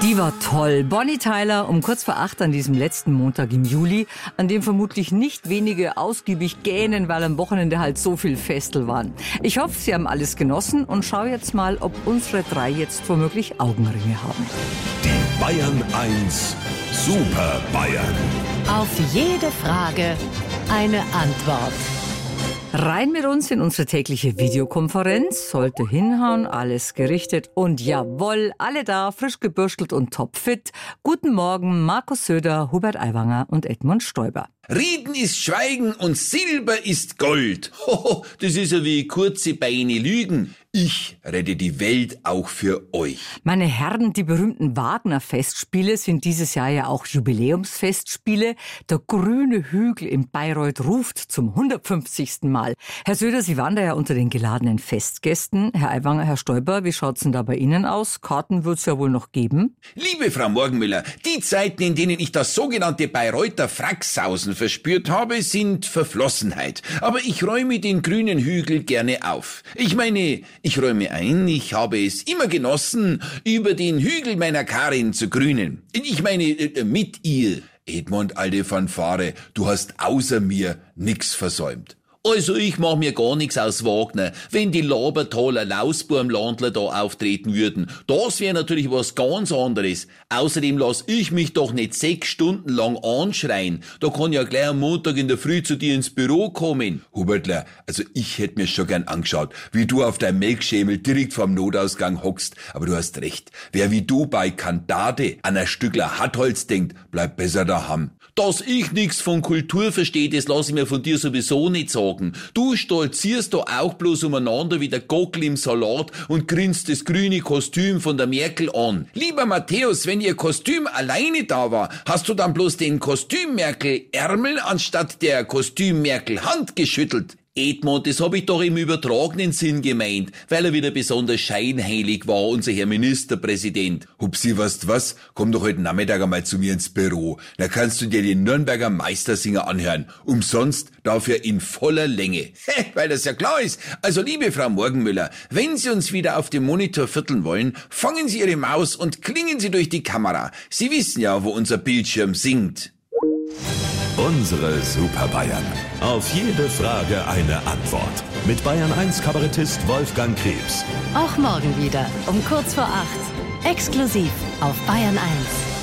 Die war toll. Bonnie Tyler um kurz vor 8 an diesem letzten Montag im Juli, an dem vermutlich nicht wenige ausgiebig gähnen, weil am Wochenende halt so viel Festel waren. Ich hoffe, Sie haben alles genossen und schau jetzt mal, ob unsere 3 jetzt womöglich Augenringe haben. Die Bayern 1 Super Bayern. Auf jede Frage eine Antwort. Rein mit uns in unsere tägliche Videokonferenz. Sollte hinhauen, alles gerichtet und jawohl, alle da, frisch gebürstelt und topfit. Guten Morgen, Markus Söder, Hubert Aiwanger und Edmund Stoiber. Reden ist Schweigen und Silber ist Gold. Hoho, das ist ja wie kurze Beine lügen. Ich rette die Welt auch für euch. Meine Herren, die berühmten Wagner-Festspiele sind dieses Jahr ja auch Jubiläumsfestspiele. Der grüne Hügel in Bayreuth ruft zum 150. Mal. Herr Söder, Sie waren da ja unter den geladenen Festgästen. Herr Aiwanger, Herr Stoiber, wie schaut's denn da bei Ihnen aus? Karten wird's ja wohl noch geben? Liebe Frau Morgenmüller, die Zeiten, in denen ich das sogenannte Bayreuther Fracksausen verspürt habe, sind Verflossenheit. Aber ich räume den grünen Hügel gerne auf. Ich meine, ich räume ein, ich habe es immer genossen, über den Hügel meiner Karin zu grünen. Ich meine, mit ihr. Edmund, alte Fanfare, du hast außer mir nix versäumt. Also ich mach mir gar nix aus Wagner. Wenn die Labertaler Lausburmlandler da auftreten würden, das wäre natürlich was ganz anderes. Außerdem lass ich mich doch nicht 6 Stunden lang anschreien. Da kann ja gleich am Montag in der Früh zu dir ins Büro kommen. Hubertler, also ich hätt mir schon gern angeschaut, wie du auf deinem Melkschemel direkt vorm Notausgang hockst. Aber du hast recht. Wer wie du bei Kantate an ein Stückler Hartholz denkt, bleibt besser daheim. Dass ich nix von Kultur verstehe, das lass ich mir von dir sowieso nicht sagen. Du stolzierst da auch bloß umeinander wie der Gockel im Salat und grinst das grüne Kostüm von der Merkel an. Lieber Matthäus, wenn ihr Kostüm alleine da war, hast du dann bloß den Kostüm-Merkel-Ärmel anstatt der Kostüm-Merkel-Hand geschüttelt? Edmund, das hab ich doch im übertragenen Sinn gemeint, weil er wieder besonders scheinheilig war, unser Herr Ministerpräsident. Hupsi, weißt was? Komm doch heute Nachmittag einmal zu mir ins Büro. Da kannst du dir den Nürnberger Meistersinger anhören. Umsonst, dafür in voller Länge. Weil das ja klar ist. Also liebe Frau Morgenmüller, wenn Sie uns wieder auf dem Monitor vierteln wollen, fangen Sie Ihre Maus und klingen Sie durch die Kamera. Sie wissen ja, wo unser Bildschirm singt. Unsere Super Bayern. Auf jede Frage eine Antwort. Mit Bayern 1 Kabarettist Wolfgang Krebs. Auch morgen wieder um kurz vor 8. Exklusiv auf Bayern 1.